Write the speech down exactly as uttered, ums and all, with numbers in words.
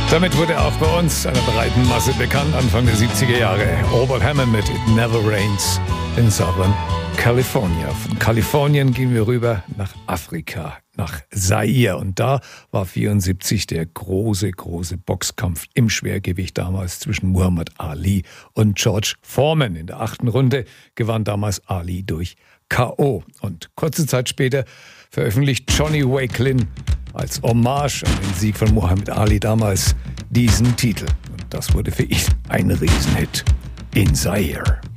Damit wurde er auch bei uns einer breiten Masse bekannt, Anfang der siebziger Jahre. Robert Hammond mit It Never Rains in Southern California. Von Kalifornien gehen wir rüber nach Afrika, nach Zaire. Und da war vierundsiebzig der große, große Boxkampf im Schwergewicht damals zwischen Muhammad Ali und George Foreman. In der achten Runde gewann damals Ali durch K O. Und kurze Zeit später veröffentlicht Johnny Wakelin als Hommage an den Sieg von Muhammad Ali damals diesen Titel. Und das wurde für ihn ein Riesenhit. In Zaire.